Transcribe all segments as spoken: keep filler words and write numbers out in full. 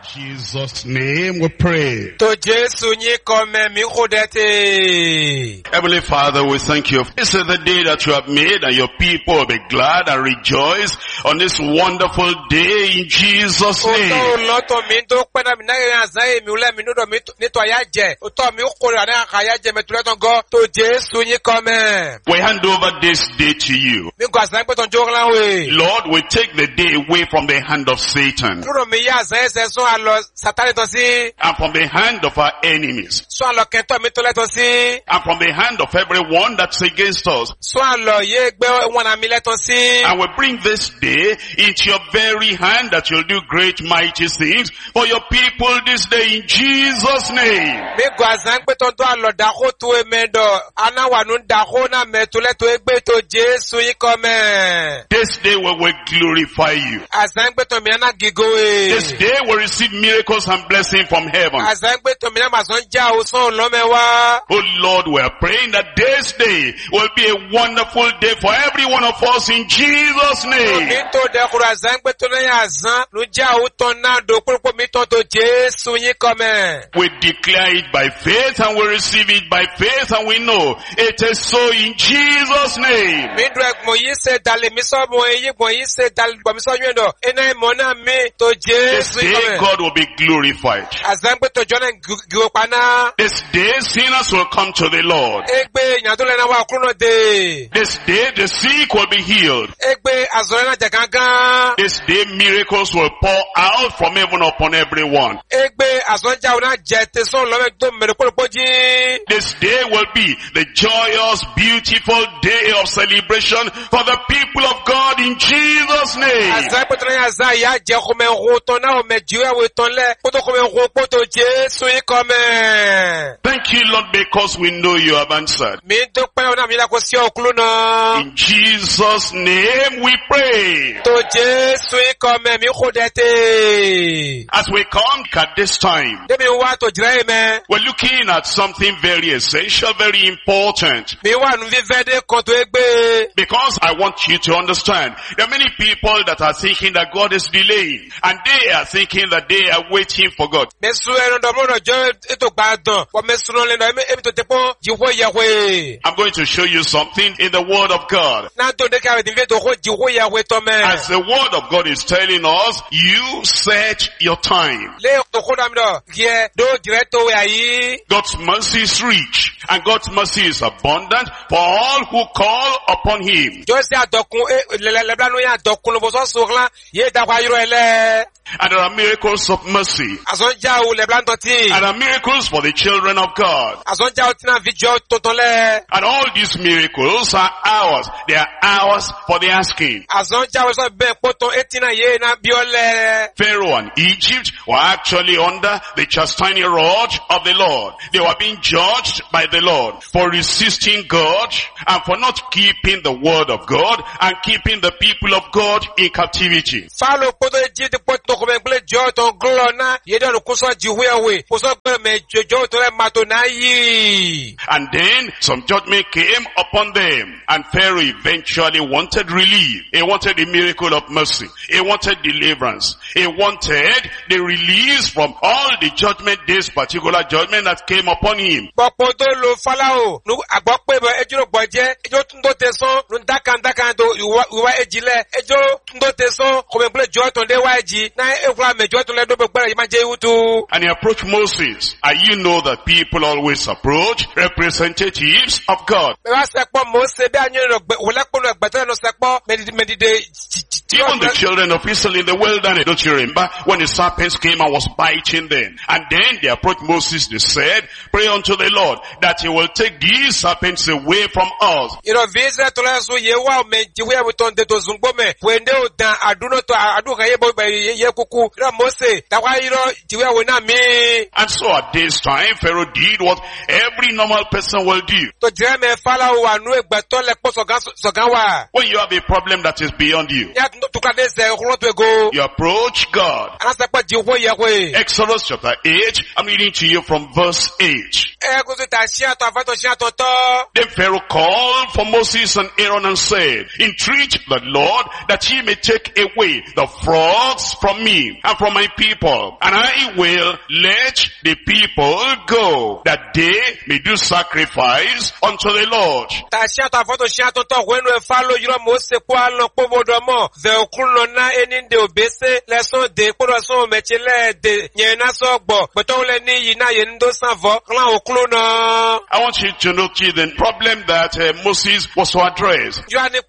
Jesus' name we pray. Heavenly Father, we thank you. This is the day that you have made, and your people will be glad and rejoice on this wonderful day in Jesus' name. We hand over this day to you. Lord, we take the day away from the hand of Satan and from the hand of our enemies and from the hand of everyone that's against us. And we bring this day into your very hand, that you'll do great mighty things for your people this day in Jesus' name. This day we will glorify you. This day we receive miracles and blessings from heaven. Oh Lord, we are praying that this day will be a wonderful day for every one of us in Jesus' name. We declare it by faith and we receive it by faith, and we know it is so in Jesus' name. This day God will be glorified. This day sinners will come to the Lord. This day the sick will be healed. This day miracles will pour out from heaven upon everyone. This day will be the joyous, beautiful day of celebration for the people of God in Jesus' name. Thank you, Lord, because we know you have answered. In Jesus' name we pray. As we come at this time, we're looking at something very essential, very important. Because I want you to understand, there are many people that are thinking that God is delaying, and they are thinking that they are waiting for God. I'm going to show you something in the Word of God. As the Word of God is telling us, you set your time. God's mercy is rich, and God's mercy is abundant for all who call upon Him. And there are miracles of mercy. And there are miracles for the children of God. And all these miracles are ours. They are ours for the asking. Pharaoh and Egypt were actually under the chastening rod of the Lord. They were being judged by the Lord for resisting God and for not keeping the word of God and keeping the people of God in captivity. And then some judgment came upon them, and Pharaoh eventually wanted relief. He wanted a miracle of mercy. He wanted deliverance. He wanted the release from all the judgment, this particular judgment that came upon him. And he approached Moses. And you know that people always approach representatives of God. Even the children of Israel in the wilderness, don't you remember when the serpents came and was biting them? And then they approached Moses, they said, pray unto the Lord that he will take these serpents away from us. And so at this time, Pharaoh did what every normal person will do. When you have a problem that is beyond you, you approach God. Exodus chapter eight, I'm reading to you from verse eight. Then Pharaoh called for Moses and Aaron and said, entreat the Lord that he may take away the frogs from me and from my people, and I will let the people go, that they may do sacrifice unto the Lord. I want you to notice the problem that uh, Moses was to address.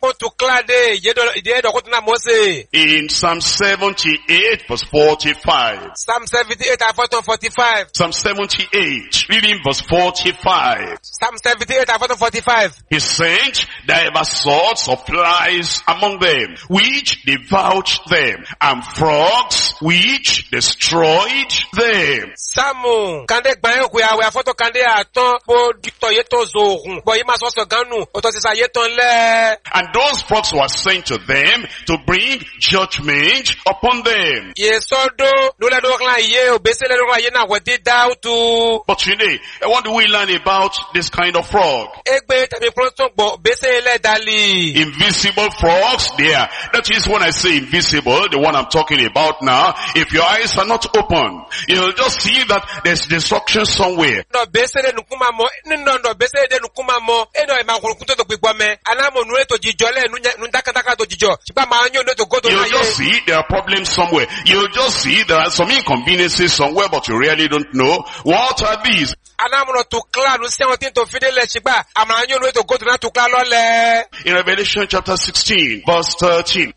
In Psalm seventy-eight verse forty-five. Psalm seventy-eight and forty-five. Psalm seventy-eight, reading verse forty-five. Psalm seventy-eight and forty-five. He sent divers sorts of flies among them, which devoured them, and frogs which destroyed them. Samu kande gbayo ku awe afoto kande aton po dito yeto zohun bo yima so so ganu oto sisa yeton le. And those frogs were sent to them to bring judgment upon them. Yesodo lula do klan ye obesele do ye na wodi dautu. But today, what do we learn about this kind of frog? Egbe tabi pronto bo besele dali. Invisible frogs there. That is when I say invisible, the one I'm talking about now. If your eyes are not open, you'll just see that there's destruction somewhere. No besele nukuma mo, no no besele de nukuma mo. Eno e ma kuto to gbigwame. Anamo nure to jijole nundaka taka to jijo. Chiba ma anyo no to go to. You'll just see there are problems somewhere. You'll just see there are some inconveniences somewhere, but you really don't know what are these. In Revelation chapter sixteen, verse thirteen,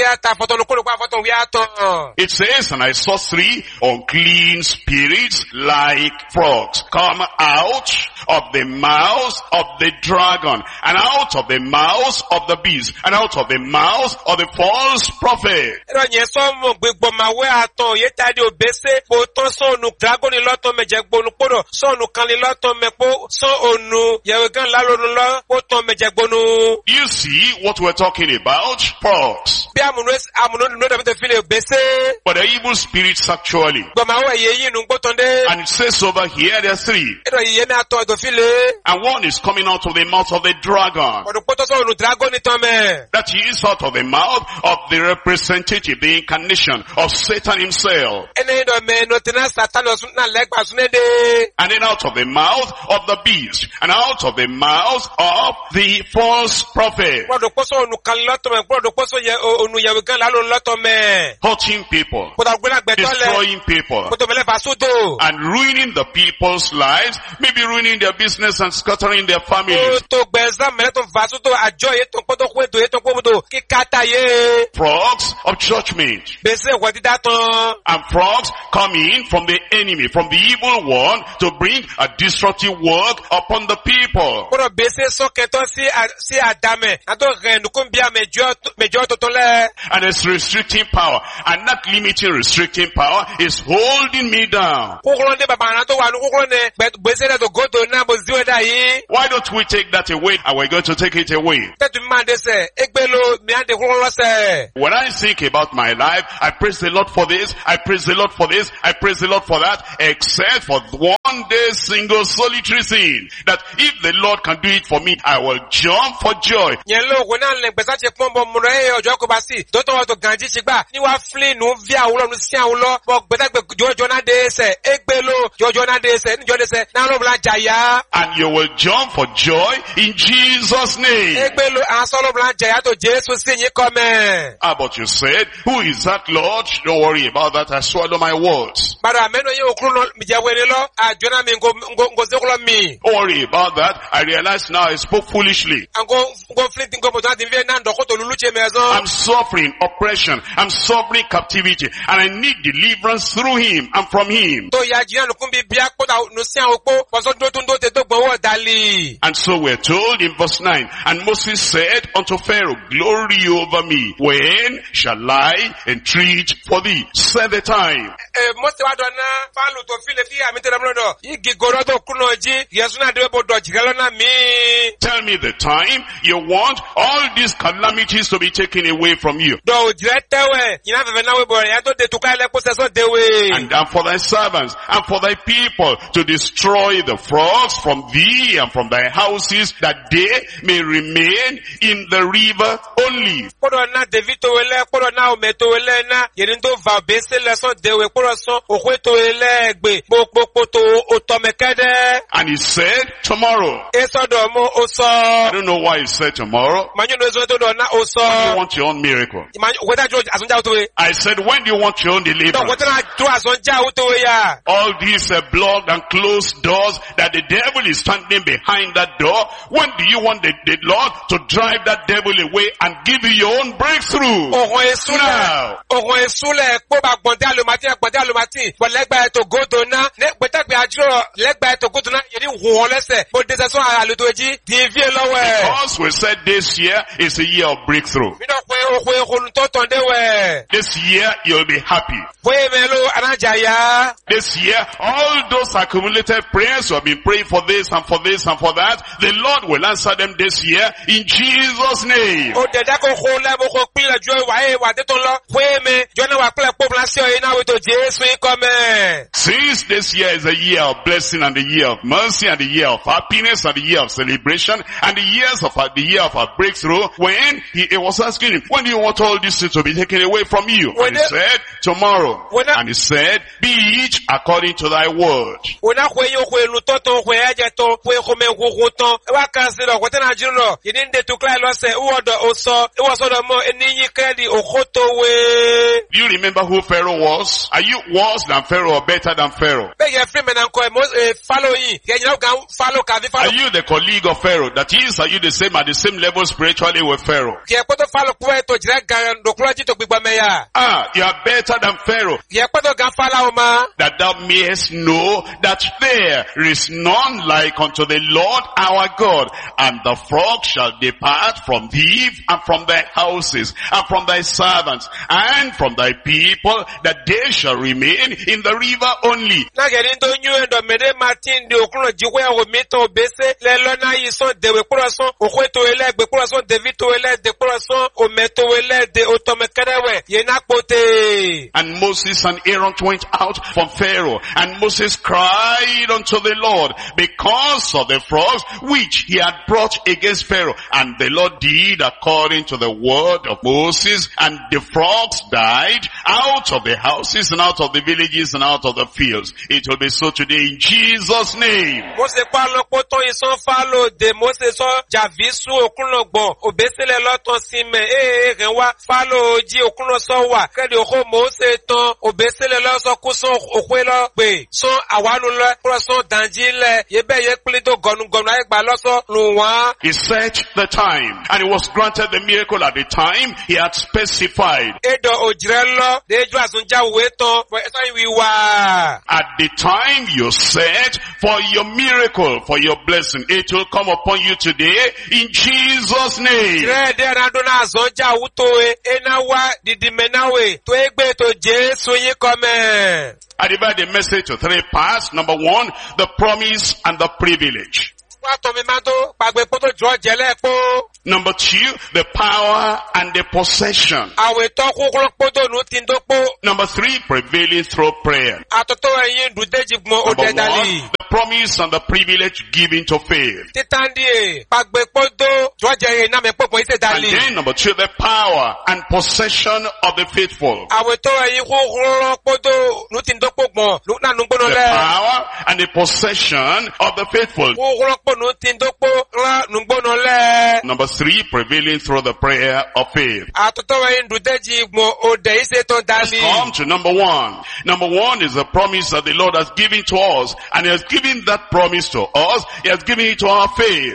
it says, and I saw three unclean spirits like frogs come out of the mouth of the dragon, and out of the mouth of the beast, and out of the mouth of the false prophet. You see what we're talking about? Frogs. But the evil spirits actually. And it says over here there are three. And one is coming out of the mouth of the dragon. That is out of the mouth of the representative, the incarnation of Satan himself. And then out of the mouth of the beast, and out of the mouth of the false prophet. Hurting people, destroying people, and ruining the people's lives, maybe ruining their business and scattering their families. Frogs of judgment. And frogs coming from the enemy, from the evil one, to bring a destructive work upon the people. And it's restricting power, and that limiting restricting power is holding me down. Why don't we take that away, and we're going to take it away? When I think about my life, I praise the Lord for this, I praise the Lord for this, I praise the Lord for that, except for one day single solitary thing, that if the Lord can do it for me, I will jump for joy. And you will jump for joy in Jesus' name. Ah, but you said, who is that, Lord? Don't worry about that, I swallow my words. Don't worry about that. I realize now I spoke foolishly. I'm suffering oppression. I'm suffering captivity. And I need deliverance through him and from him. And so we're told in verse nine, and Moses said unto Pharaoh, glory over me. When shall I entreat for thee? Said the time. e Mose wa dona falu to file fi amite na mlodo. Igi goro to kuno ji Yesu na de bo doji galo na mi. Tell me the time you want all these calamities to be taken away from you. Do jiretewe ina veve na we bo ya to de tukale ko seso dewe. And uh, for thy servants and for thy people to destroy the frogs from thee and from thy houses, that they may remain in the river only. Kodo na devito wele kodo na ometo wele na yerindo va bese leson dewe kodo son okweto wele gbe popo to otomekede. And he said tomorrow. Eso do mo oso. I don't know why he said tomorrow. Manyo no zo to do na oso. When do you want your own miracle? Manyo weta jo asunja to we. I said, when do you want your own Do deliverance? weta na jo asunja to we ya. All these uh, blocked and closed doors that the devil is standing behind that door. When do you want the, the Lord to drive that devil away and give you your own breakthrough? Ohun esule. Now. Ohun esule po ba gbonde alomati gbonde alomati. Bo legba to godo na. Ne gbeta gbe ajiro legba to godo na yeri won lese. Bo de so ala to ji di vie lowe. Because we said this year is a year of breakthrough. Mi no pe ohun ehun to tonde we. This year you'll be happy. Boye melo anajaya. This year, all those accumulated prayers you have been praying for this and for this and for that, the Lord will answer them this year in Jesus' name. O de da ko ko le mo ko pin jo wa e wa de ton lo. Boye me jo na wa pele population e na we to Jesu come. Since this year is a year of blessing and the year of mercy and the year of happiness and the year of celebration and the years of uh, the year of our breakthrough, when he, he was asking him, when do you want all these things to be taken away from you? And he said, tomorrow. And he said, be it according to thy word. Ona kwe yo kwe lutoto kwe aje to kwe kome kukuton. Ewa kansilo kwa tena jirulo. Yininde tukla lose uodo oso. Ewa sodo mo eninyi kredi okoto we. Do you remember who Pharaoh was? Are you worse than Pharaoh or better than Pharaoh? Bege frime na nko mo follow yi. Kenyo ga follow ka vi follow. Are you the colleague of Pharaoh? That is, are you the same at the same level spiritually with Pharaoh? Ye poto follow kwe to jire ga ndokula ji to gbigba meya. Ah, you are better than Pharaoh. Ye poto ga follow ma. That thou mayest know that there is none like unto the Lord our God, and the frog shall depart from thee and from thy houses and from thy servants and from thy people, that they shall remain in the river only. Na gerindo nyu endo mede Martin de okuno jiwe o mito bese le lona yison de we kurason okweto ele gbe kurason David ele de kurason o meto ele de otomekerewe ye na pote. And Moses and Aaron went out from Pharaoh, and Moses cried unto the Lord because of the frogs which he had brought against Pharaoh. And the Lord did according to the word of Moses, and the frogs died out of the houses and out of the villages and out of the fields. It will be so today in Jesus' name. Mose pa lo poto ison falo de Mose so javisu okuno gbon obesele loton sime eh renwa falo ji okuno so wa kede oko Mose ton obesele lo so kuson okwelo gbe so awanu lo so danjile yebe ye plido gonu gonu ai gba lo so nuwa. He set the time, and he was granted the miracle at the time he had specified. Edo ojirelo de ju asunja we ton for so we wa. At the time you set for your miracle, for your blessing, it will come upon you today in Jesus' name. Re de na do na asunja wuto e ena wa didimenawe to egbe to Jesu yin come. I divide the message to three parts. Number one, the promise and the privilege. Number two, the power and the possession. Number three, prevailing through prayer. Number one, the promise and the privilege given to faith. And then number two, the power and possession of the faithful. The power and the possession of the faithful. Number three, prevailing through the prayer of faith. Let's come to number one. Number one is the promise that the Lord has given to us, and He has given that promise to us. He has given it to our faith.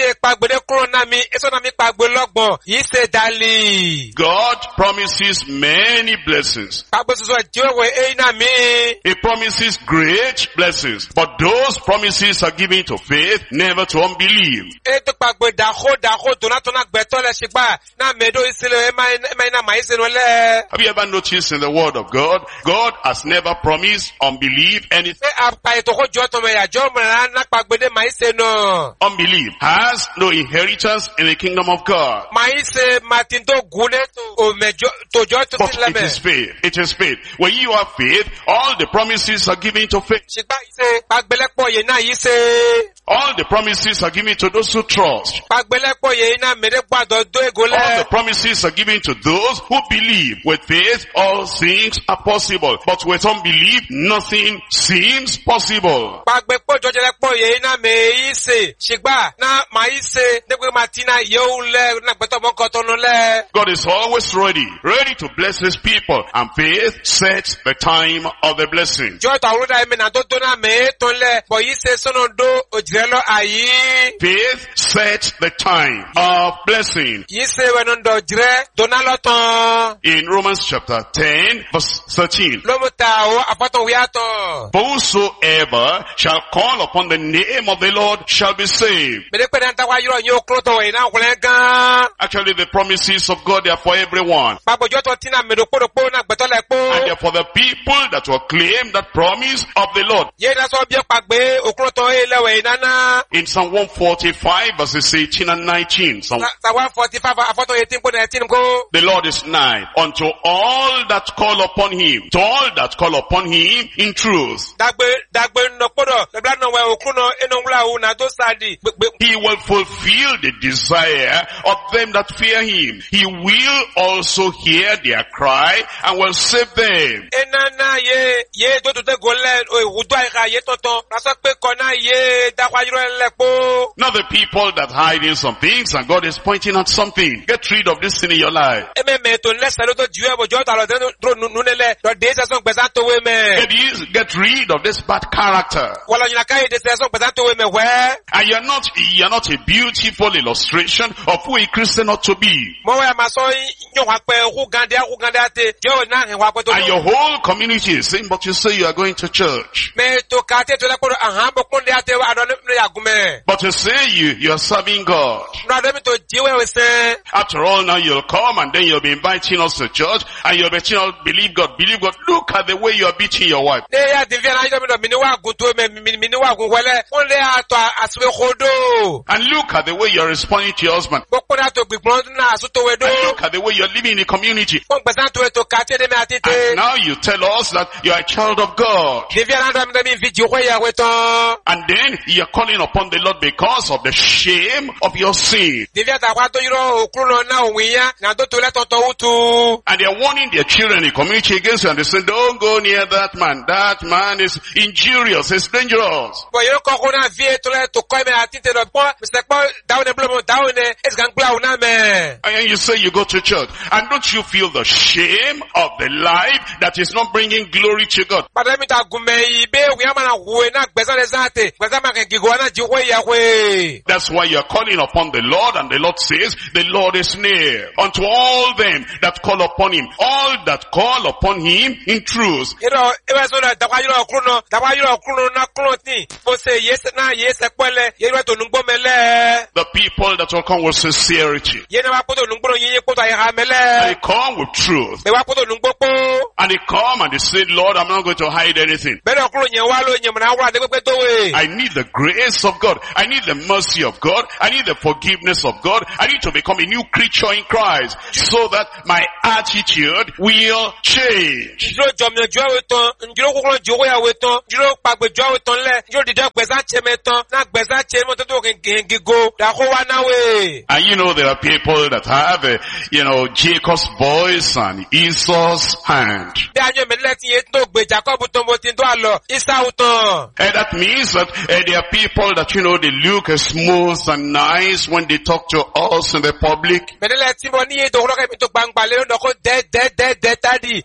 God promises many blessings. He promises great blessings, but those promises are given to faith, never to unbelieve. Eto pagbe daho daho donatona gbetole shigba na medo isile ema ina maise nole. Have you ever noticed in the word of God, God has never promised unbelief anything. E apa eto ko joto me ya jo mra na pagbe de maise no. Unbelief has no inheritance in the kingdom of God. Maise matindo gune to o mejo to joto But sileme. it is faith. It is faith. When you have faith, all the promises are given to faith. Shigba ise pagbelepo ye na ise. All the promises are given to those who trust. Pagbelepo ye ina mere gbado do egole. All the promises are given to those who believe. With faith, all things are possible. But with unbelief, nothing seems possible. Pagbepo jojelepo ye ina me ise. Shigba na ma ise negwe matina ye ule na gbeto mo kotono le. God is always ready, ready to bless his people. And faith sets the time of the blessing. Jo ta uruda eme na do do na me to le. Bo ise sono do ojirelo ayi. Faith sets the time of blessing. Ise wenondo jire donaloton. In Romans chapter ten, verse thirteen. Lomuta o apato wiato. For whosoever shall call upon the name of the Lord shall be saved. Mede pe nta wa yiro nyo kroto we na kule gan. Actually, the promises of God are for everyone. Pabo jo to tina me do po do po na gbeto le po. And they are for the people that will claim that promise of the Lord. Ye na so bi pagbe okroto e lewe inana. In Psalm one forty-five, verses eighteen and nineteen. Psalm Sa one forty-five afoto eighteen po nineteen ko. The Lord is nigh unto all that call upon him, to all that call upon him in truth. Dagbe dagbe no podo le bla no we okuno eno ngla u na do sadi. He will fulfill the desire of them that fear him. He will also hear their cry and will save them. Enana ye ye do do de gole o udo ai ga ye tonton. Na so pe kona ye da kwa yiro lepo. Not the people that hide in some things and God is pointing at something. Get rid of this thing in your life. Eme me to lesa lo to jiwe bo jo ta lo de dro nunele lo de se so gbesan to we me. Get, is- get rid of this bad character. Wala nyina kai de se so gbesan to we me we. And you're not, you're not a beautiful illustration of who a Christian ought to be. Mo we ma so nyo wa pe hu gande hu gande ate je na he wa pe to. And your whole community is saying, but you say you are going to church. Me to ka te to le ko ahan bo kon de ate wa do ne yagume. But you say you, you are serving God. Na do mi to jiwe we se. After all, now you'll come and then you'll be inviting us to church and you'll be telling us, believe God, believe God. Look at the way you are beating your wife. Ne ya divya na yo mi do mi ni wa gun to me mi mi ni wa gun wele. On le ato aswe khodo. And look at the way you're responding to your husband. Bo ko na to gbigbon na asu to we do. And look at the way you're living in the community. Kon gbesan to we to ka te de me And atete. now you tell us that you are a child of God. Divya na do mi do mi vi jiwe ya we ton. And then you're calling upon the Lord because of the shame of your sin. Divya ta kwa to yiro okruno na onwiya na do to le ton to utu. And they're warning their children in the community against you and they say, don't go near that man. That man is injurious. It's dangerous. Bo yiro ko ko na vie to le to ko me atete do po mi se po dawo ne blo mo dawo ne es gan gba una me. And you say you go to church. And don't you feel the shame of the life that is not bringing glory to God? Padre mi ta gume ibe wi ama na we na gbesan le zate. Gbesan ma kan gigo na jiwe ya we. That's why you're calling upon the Lord, and the Lord says, the Lord is near unto all them that call upon him. All that call upon him in truth. Iro ebe so na dawa yiro okruno dawa yiro okruno na kruno ti. Bo se yes na yes pele yiro to nungbo mele. The people that will come with sincerity. Ye na wa poto nungbo yin poto ya ha They mele. come with truth. Be wa poto nungbo po. And they come and they say, Lord, I'm not going to hide anything. Be okruno yen wa lo yen na wa de pe to we. I need the grace of God. I need the mercy of God. I need the forgiveness of God. I need to become a new creature in Christ so that my attitude will change. Njiro jomyo jo we ton, njiro kokoro jo ya we ton, njiro pagbe jo we ton le, njiro dide gbesan cheme ton, na gbesan cheme mo to to gigo, da ko wa na we. And you know there are people that have, uh, you know, Jacob's voice and Esau's hand. Be anyo me let yin to gbe Jacob ton mo tin do alo, Esau ton. And that means that uh, there are people that, you know, they look uh, smooth and nice when they talk to us in the public. Me le ti mo ni to ro ke mi to gbangba le ndo ko de de de de tadi,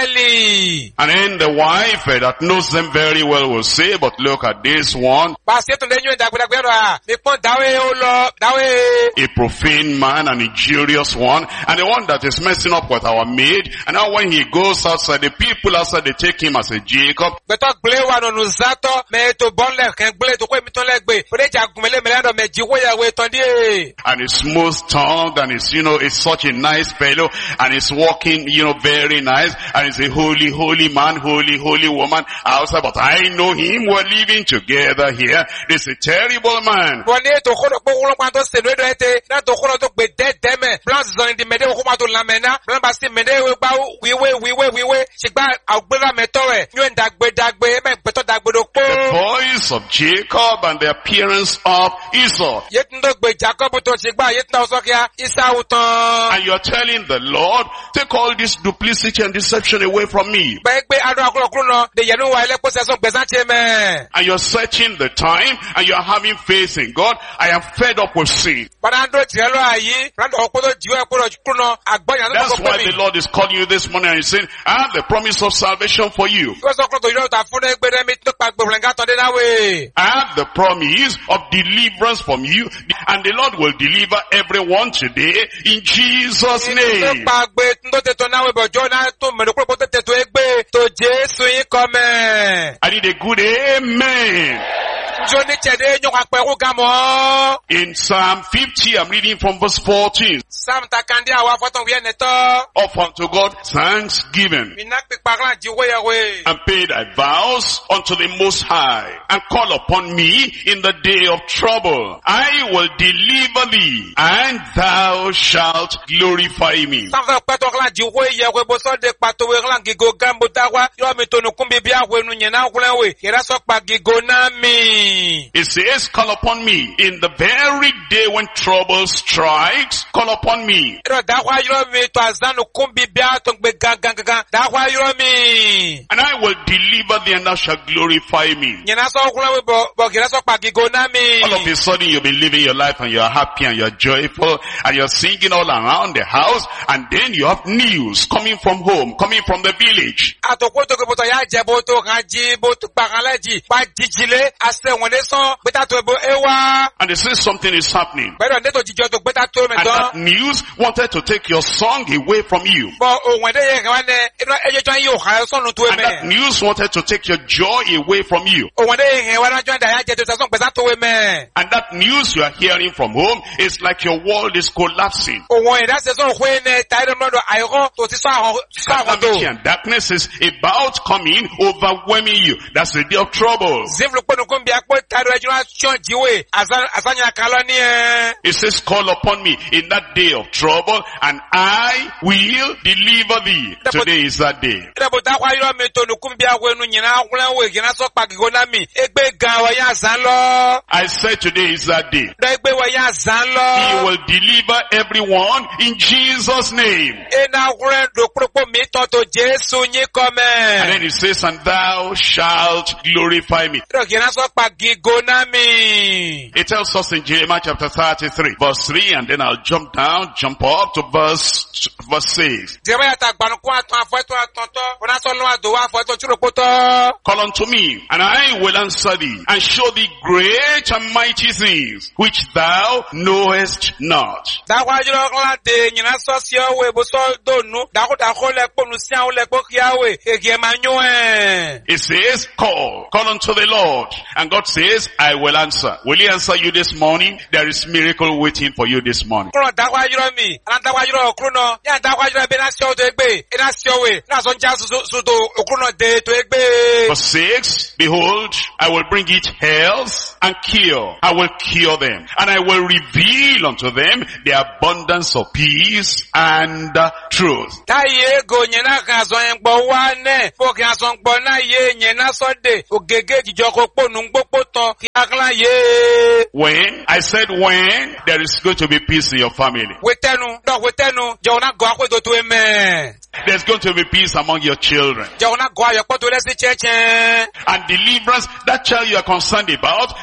angeli. And then the wife uh, that knows them very well will say, but look at this one, Ba se to le nyu da gbe gbe a, mi pon dawe o lo, dawe. a profane man, an injurious one, and the one that is messing up with our maid. And now when he goes outside, the people outside, they take him as a Jacob. Gbe Beto gble wa no nuzato me to bonle ken gble to ko mi ton legbe. Ode ja gunmele me lando me jiwo ya we ton die. And his smooth tongue, and is, you know, is such a nice fellow, and is walking, you know, very nice, and is a holy, holy man, holy, holy woman outside, but I know him, we're living together here. This is a terrible man. Boni to ko ko ko pa to se no do ete, na to ko to gbe de de me. Plan zon di mede ko ma to lamena, plan ba si mede we ba we we we we we we. Sigba agbera me to e, nyu ndagbe dagbe me beto dagbe do ko. The voice of Jacob and the appearance of Esau. Yet ndo gbe Jacob to sigba yet na so kia Esau ton. And you're telling the Lord, take all this duplicity and deception away from me. Begbe adu akuro kuro no de yenu wa ile pose so gbesan che me. And you're searching the time, and you're having faith in God. I am fed up with sin. Padando jelo ayi, rando okodo jiwe akuro kuro no agboyan no That's ko why pe the mi. Lord is calling you this morning and he's saying, I have the promise of salvation for you. Ko so kuro to yoro ta fun egbe de mi to pa gbe flenga ton de na we. I have the promise of deliverance from you, and the Lord will deliver everyone today in Jesus' To name. pa gbe ndo te to na we bo jo na to me ko to te to egbe to Jesu yin come. I need a good amen. Jo ni chede nyo kwa pe ku gamo. In Psalm fifty, I'm reading from verse fourteen. Sam ta kandi awa foton wi ene to. Offer unto God thanksgiving, Mi na pe parla jiwe ya we. and pay thy vows unto the Most High, and call upon me in the day of trouble. I will deliver thee, and thou shalt glorify me. Sam fa pa to kla jiwe ya we bo so de pa to we kla gigo gambo ta wa yo mi to nu kumbi bia we nu nyena kula we. Kira so pa gigo na mi. It says, call upon me in the very day when trouble strikes. Call upon me. Ro da kwa yoro mi to azanu kumbi bia to gbe gangan gangan. Da kwa yoro mi. And I will deliver thee, and thou shalt glorify me. Nyena so kula we bo bo kira so pa gigo na mi. All of a sudden you'll be living your life, and you're happy, and you're joyful, and you're singing all around the house, and then you have news coming from home, coming from the village. Atoko to ko to ya je bo to kan ji bo to pa kan laji pa jijile ase won de so beta to ebo ewa. And they say something is happening. Pero ne to jijo to beta to me And that don. news wanted to take your song away from you. Bo ohun de ye kan ne ino eje tan yo ha so nu to And that me. news wanted to take your joy away from you. Ohun de ye wa na jo da ya je to so beta to we me. And that news you are hearing from home is like your world is collapsing. Ohun e da se so hwe ne ta do do ayo to ti so ahun so ahun Calamity to. and darkness is about coming, overwhelming you. That's the day of trouble. Zimlu ko nu kumbi akpo ta do eju na chon jiwe azan azanya kalo ni e. It says, call upon me in that day of trouble, and I will deliver thee. Today is that day. Ina bo da kwa yoro mi to nu kumbi awe nu nyina kula we gina so pa gigo na mi. Egbe gan wa ya zan lo. I said today is that day. Da egbe wa ya zan He lo. will deliver everyone in Jesus' name. Ina kure do propo mi to to Jesu yin And come. then it says, and thou shalt glorify me. Ro gina so pa gigo na mi. It tells us in Jeremiah chapter thirty-three, verse three, and then I'll jump down, jump up to verse, verse six. Jeremiah ta gbanu ko atan afo to atan to. Ona so lo ado wa afo to churo poto. Call unto me, and I will answer thee, and show thee great and mighty things, which thou knowest not. Da kwa juro kla de nyina so si o we bo so do nu. Da ko da ko le po nu si an le po kia we. Ege ma nyu eh. It says, call, call unto the Lord. And God says, I will answer. Will he answer you this morning? There is miracle waiting for you this morning. Kro da kwa juro mi. Ana da kwa juro okru no. Ya da kwa juro be na si o to egbe. Ina si o we. Na so nja su su to okru no de to egbe. Verse six, behold, I will bring it health and cure. I will cure them, and I will reveal unto them the abundance of peace and uh, truth. Ta ye go nyina kan so en gbo wa ne. Fo kan so gbo na ye nyina so de. Ogege jijo ko po nu gbopo to. Ki akla ye. When, I said when, there is going to be peace in your family. Wetenu, no wetenu. Jona go akwe do to eme. There's going to be peace among your children. Jona go ayo po to le si cheche. And deliverance, that child you are concerned about,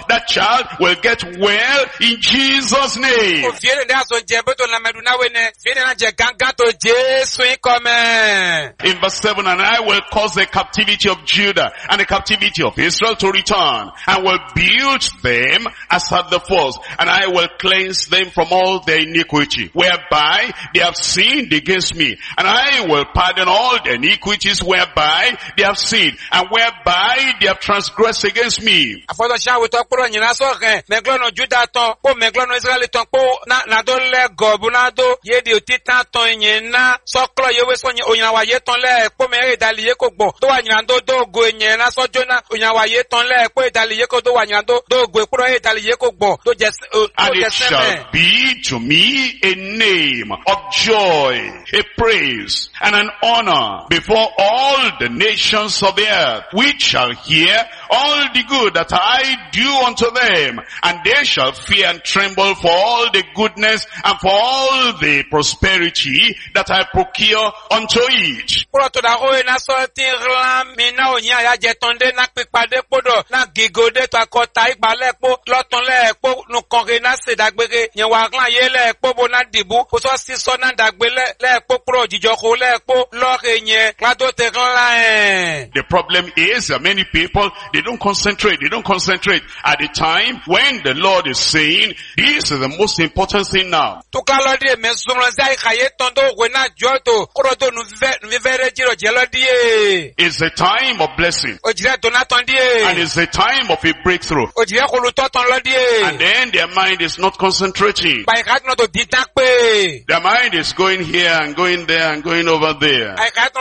that child will get well in Jesus' name. Viene de aso jebeto na meduna wene. Viene na je ganga to Jesu ikome. In verse seven, and I will cause the captivity of Judah and the captivity of Israel to return, and will build them as at the first, and I will cleanse them from all their iniquity, whereby they have sinned against me, and I will pardon all their iniquities whereby they have sinned, and whereby they have transgressed against me. Afodo sha we to poro nyina so ren, meglono Judah ton, po meglono Israel ton, po na na do le gobu na do, ye di otitan ton nyina, so klo yewe so nyi onyina wa ye ton le, po mere dali ye ko gbo, do wa nyina do do go nyina so jona, onyina wa ye ton le, po dali ye ko do wa nyina do, do go poro ye dali ye ko gbo, do jes, and it shall be to me a name of joy, a praise, and an honor before all the nations of the earth, which shall hear all the good that I do unto them, and they shall fear and tremble for all the goodness and for all the prosperity that I procure unto it. The problem is that many people, they don't concentrate, they don't concentrate at the time when the Lord is saying, this is the most important thing now. It's a time of blessing. And it's a time of a breakthrough. And then their mind is not concentrating. Their mind is going here and going there and going over there.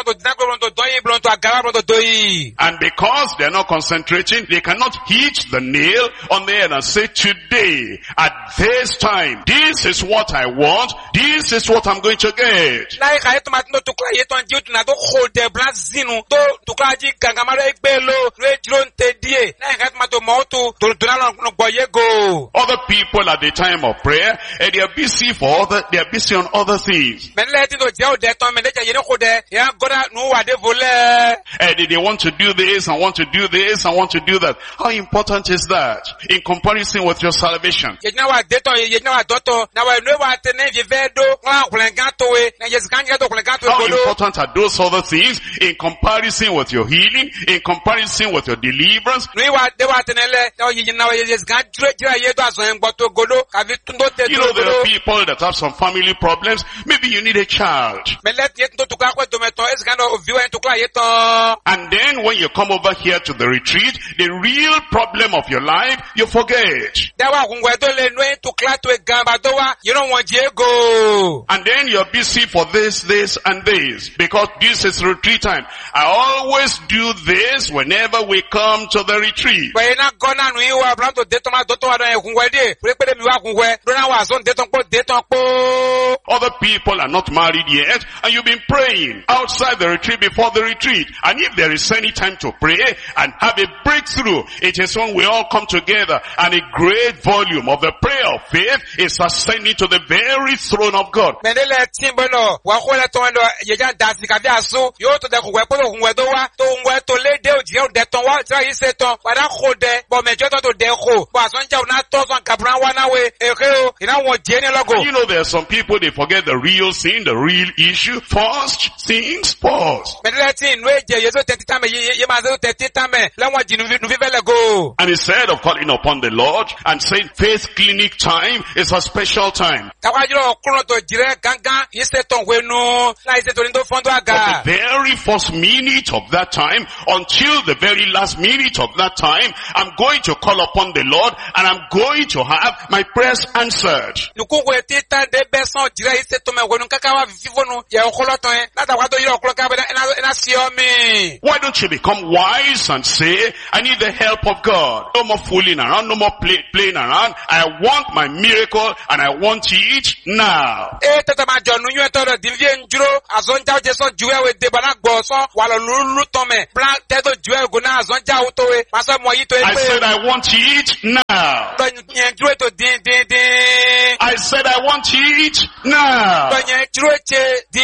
And because they're not concentrating, they cannot hit the nail on the head and say, today, at this time, this is what I want, this is what I'm going to get. Other people at the time of prayer, and they are busy for other, they are busy on other things. And they want to do this and want to do this and want to do that. How important is that in comparison with your salvation? How important are those other things in comparison with your healing, in comparison with your deliverance? You know, there are people that have some family problems. Maybe you need a child. And then when you come over here to the retreat, the real problem of your life, you forget. And then you're busy for this, this, and this. Because this is retreat time. I always do this whenever we come to the retreat. Other people are not married yet, and you've been praying outside the retreat before the retreat. And if there is any time to pray and have a breakthrough, it is when we all come together and a great volume of the prayer of faith is ascending to the very throne of God. You know, there are some people, they forget the real sin, the real issue. First things first. And instead of calling upon the Lord and saying faith clinic time is a special time, but the very first minute of that time until the very last minute of that time, I'm going to call upon the Lord and I'm going to have my prayers answered. Why don't you become wise and say, I need the help of God. No more fooling around, no more play, playing around. I want my miracle and I want it now. I said I want it now. I said I want it now. Donye chiroche di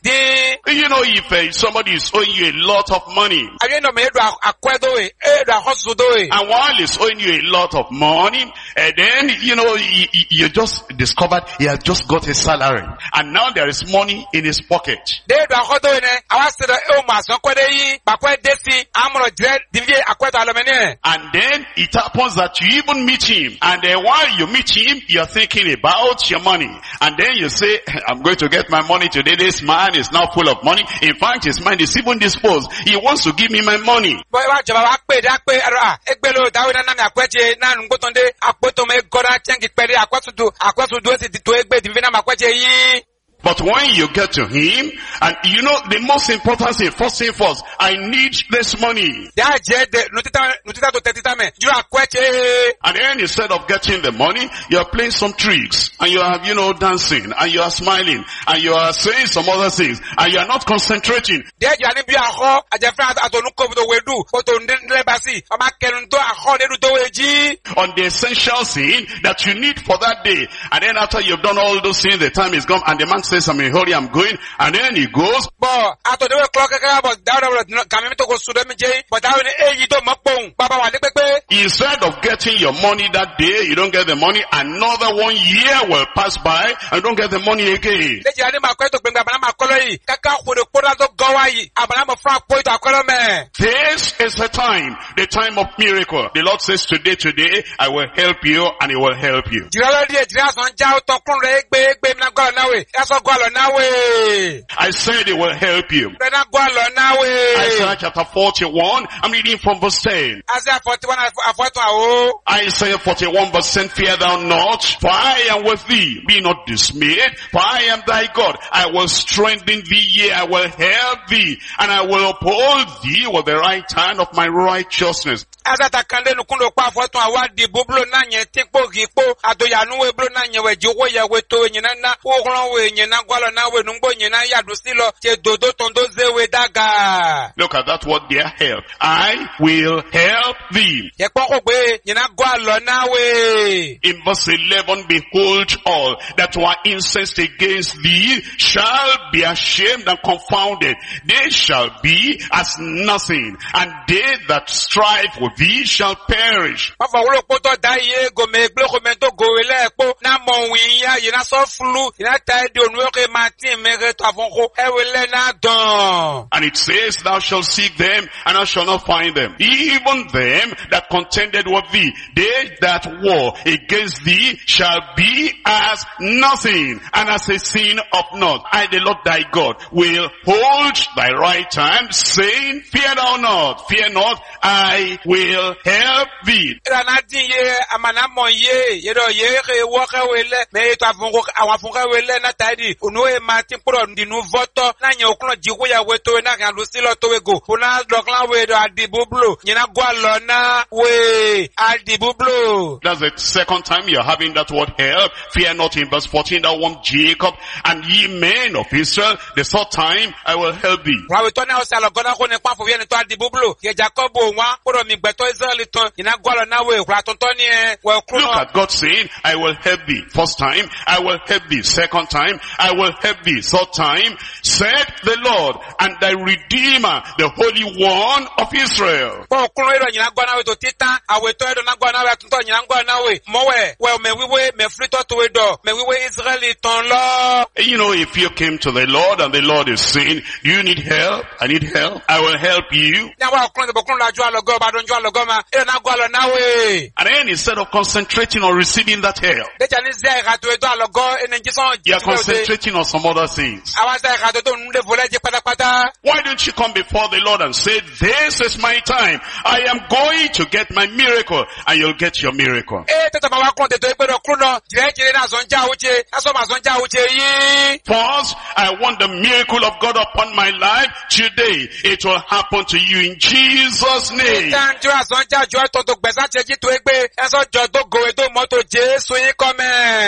di. You know, if uh, somebody is owing you a lot of money, Aye no me edu akwedo we, edu ahosudo we. and while he's owing you a lot of money, and then, you know, you, you just discovered he has just got a salary, and now there is money in his pocket. De edu ahodo we ne, awasida e ma so kwede yi, bakwe desi amro dire divie akwedo alomene. And then it happens that you even meet him, and uh, while you meet him, you're thinking about your money. And then you say, I'm going to get my money today. This man is now full of money. In fact, his mind is even disposed. He wants to give me my money. Boy wa jaba wa pe da pe ara egbelo dawo na na mi akweje na ngotonde akpoto me gora chengi pere akwasudu akwasudu esi to egbe divie na makweje yi. But when you get to him, and you know the most important thing, first thing first, I need this money. Ya je de nutita nutita to tetita me you akweje. And then instead of getting the money, you are playing some tricks, and you are, you know, dancing, and you are smiling, and you are saying some other things, and you are not concentrating. De ju ani bi aho ajefra atonu ko to wedu ko to ndle basi o ma kerun to aho de to weji. On the essential thing that you need for that day. And then after you've done all those things, the time is gone, and the man says, I'm in a hurry, I'm going, and then he goes. Bo ato de clock ka bo dawo kami to go sudo mi je but dawo ni eyi to mo pon baba wa ni pepe. Instead of getting your money that day, you don't get the money, another one year will pass by, and you don't get the money again. Leji ani ma kweto gbenga bana ma kolo yi kaka khude kpoda to gowa yi abana mo fra po to akolo me. This is the time, the time of miracle. The Lord says today, today, I will help you, and He will help you. Jiralo die jira son jao to kun re egbe egbe mi na go na we yaso go lo na we. I said He will help you. Re na go lo na we. Isaiah chapter forty-one, I'm reading from verse ten. Isaiah forty-one afoto awo. Isaiah forty-one verse ten, fear thou not, for I am with thee. Be not dismayed, for I am thy God. I will strengthen thee, yea, I will help thee, and I will uphold thee with the right hand of my righteousness. Azata kande nukundo kwa afoto awa di bublo na nye tikpo gipo adoyanu we blo na nye we jowo ye we to nyina na ogron we nyina gwalo na we nungbo nyina yadu silo che dodo tondo zewe daga. Look at that word there, help. I will help thee. Ye koko gbe nyina gwalo na we. In verse eleven, behold, all that were incensed against thee shall be ashamed and confounded. They shall be as nothing, and they that strive with thee shall perish. Papa wolo poto da ye go me gbe ko me to go ele po na mo wi ya ye na so flu ina ta de onu ke matin me re to avon ko e wele na don. And it says, thou shalt seek them, and thou shalt not find them. Even them that contended with thee, they that war against thee shall be as nothing, and as a sin of naught. I, the Lord thy God, will hold thy right hand, saying, fear thou not, fear not, I will help thee. Rana di ye amana mo ye ye do ye ke wo ke wele me to avon ko awa fun ke wele na tadi onu e matin pro ndi nu voto na nye okun jiwo ya we to na kan lu silo to we go ona doklan we do adibublo nyina gwa lo na we adibublo. That's the second time you're having that word help. Fear not in verse fourteen, thou one Jacob, and ye men of Israel, the third time I will help thee. Wa we to na o sa lo gona ko ne pa fo ye ni to adibublo ye Jacob o wa pro mi gbe to Israel ton nyina gwa lo na we ra ton ton ni e we kru. Look at God saying, I will help thee. First time, I will help thee. Second time, I will help thee. Third time, said the Lord, and thy Redeemer, the Holy One of Israel. Po kru ero nyina gwa na we to tita awe to edo na gwa na we ton ton nyina gwa na we mo we we me wiwe me frito to we do me wiwe Israel ton lo. You know, if you came to the Lord and the Lord is saying, do you need help? I need help. I will help you. Na wa kru de bo kru la ju alo go ba don ju alo go ma e na gwa lo na we. And then instead of concentrating on receiving that help, De jani ze ga to edo alo go en nji son. you are concentrating on some other things. Awa ze ga to to nde vole je pata pata. Why don't you come before the Lord and say, this is my time. I am going to get my miracle, and you'll get your miracle. E te ta ma wa kru de to e gbe do kru no jire jire na son ja uche na so ma son ja uche yi. First, I want the miracle of God upon my life today. It will happen to you in Jesus' name. Tan ju son ja ju to to gbesa che ji to e gbe e so jo to go e to mo to Jesu yin come.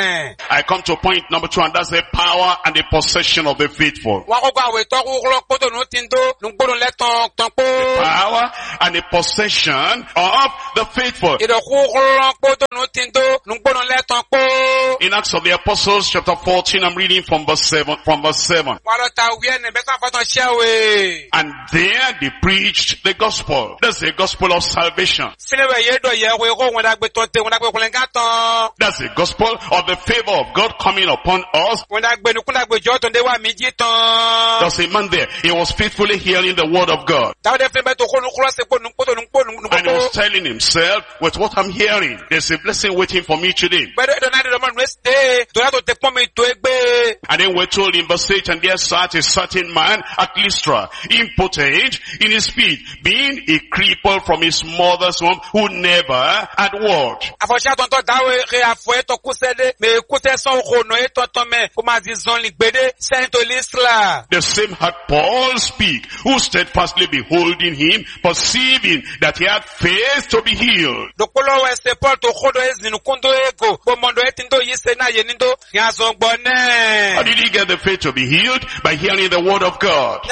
I come to point number two, and that's the power and the possession of the faithful. Wa ko gba we to ku ro po to nu tin do nu gboro le ton ton po. Power and the possession of the faithful. Ido ku ro po to nu no tindo, nungbono leton po. In Acts of the Apostles chapter fourteen, I'm reading from verse seven, from verse seven. Walota wiene, besa faton shawe. And there they preached the gospel. That's the gospel of salvation. Finewe yedo yewe go wenda gbe tonte, wenda gbe kulengaton. That's the gospel of the favor of God coming upon us. Wenda gbe nukunda gbe jo tonde wa miji ton. There's a man there. He was faithfully hearing the word of God. Dawde febe to khonu khura se po nungpoto nungpo nungpo. And he was telling himself, with what I'm hearing, there's a blessing waiting for me today. Bedo do na do man weste, do na to te pon mi to egbe. And then we're told in verse eight, and there sat a certain man at Lystra, impotent in his feet, being a cripple from his mother's womb, who never had walked. Afosha tonto dawe re afo eto kusede, me kute son khono eto to me, kuma zizon ligbede, sent to Lystra. The same had Paul speak, who steadfastly beholding him, perceiving that he had faith to be healed. Dokolo weste Paul to khodo ezinu kundo ego, bo mondo etindo yise na yenindo, yazon bone. How did he get the faith to be healed? By hearing the word of God.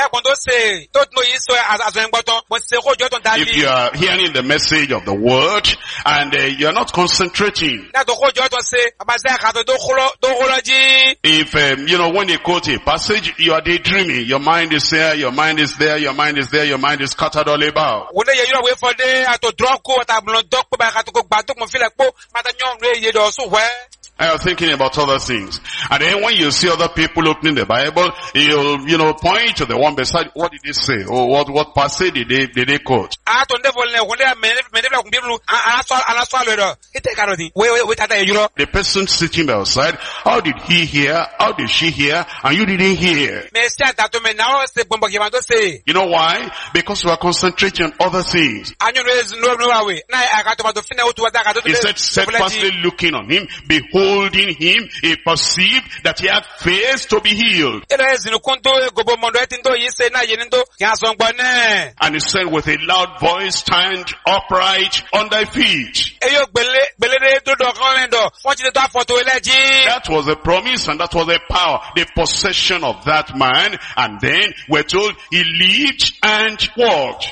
If you are hearing the message of the word and uh, you are not concentrating, if um, you know when they quote a passage, you are daydreaming. Your mind is there, your mind is there, your mind is there, your mind is scattered all about. I was thinking about other things. And then when you see other people opening the Bible, you'll, you know, point to the one beside, what did they say? Or what, what passage did they, did they quote? The person sitting by your side, how did he hear? How did she hear? And you didn't hear. You know why? Because we are concentrating on other things. He said, steadfastly looking on him, behold, holding him, he perceived that he had faith to be healed. And he said with a loud voice, stand upright on thy feet. That was the promise and that was the power, the possession of that man. And then we're told he leaped and walked.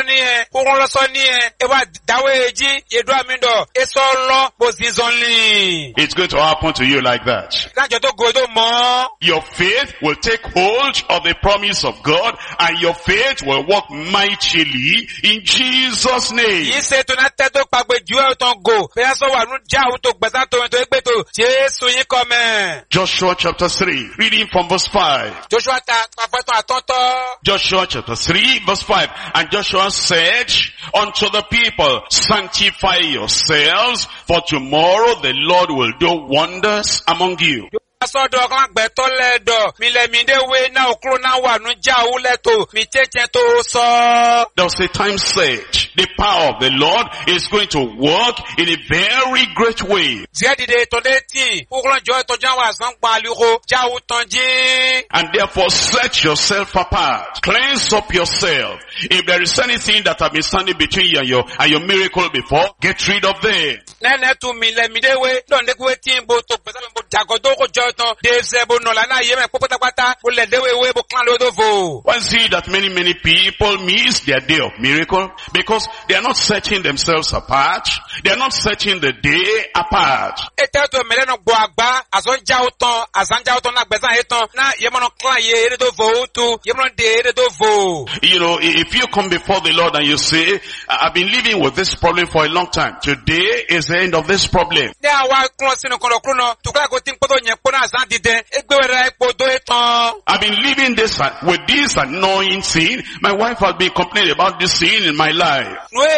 It's going to happen to you like that. Your faith will take hold of the promise of God and your faith will walk mightily in Jesus' name. Joshua chapter three, reading from verse five. Joshua chapter three, verse five. And Joshua said unto the people, sanctify yourselves, for tomorrow the Lord will do wonders among you. There was a time set. The power of the Lord is going to work in a very great way. And therefore set yourself apart. Cleanse up yourself. If there is anything that has been standing between you and your, and your miracle before, get rid of them. One see that many, many people miss their day of miracle because they are not setting themselves apart. They are not setting the day apart. You know, if you come before the Lord and you say, I've been living with this problem for a long time. Today is the end of this problem. I've been living this with this annoying sin. My wife has been complaining about this sin in my life.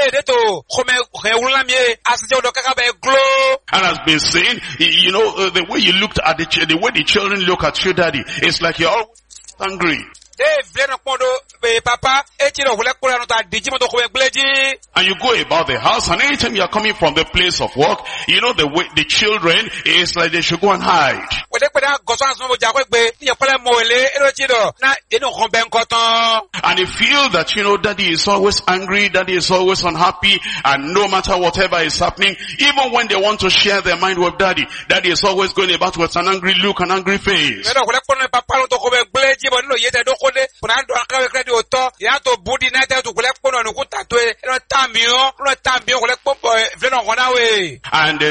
And has been saying, you know, uh, the way you looked at the, the way the children look at you, daddy, it's like you're always hungry. And you go about the house, and anytime you are coming from the place of work, you know the way the children is like they should go and hide. And they feel that, you know, daddy is always angry, daddy is always unhappy, and no matter whatever is happening, even when they want to share their mind with daddy, daddy is always going about with an angry look, an angry face. And uh,